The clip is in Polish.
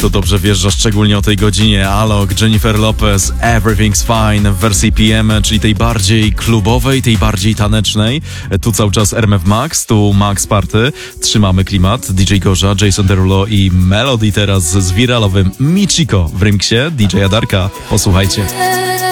to dobrze wiesz, że szczególnie o tej godzinie. Alok, Jennifer Lopez, Everything's Fine w wersji PM, czyli tej bardziej klubowej, tej bardziej tanecznej. Tu cały czas RMF Max, tu Max Party. Trzymamy klimat. DJ Gorza, Jason Derulo i Melody teraz z wiralowym Michiko w remiksie DJ Adarka. Posłuchajcie.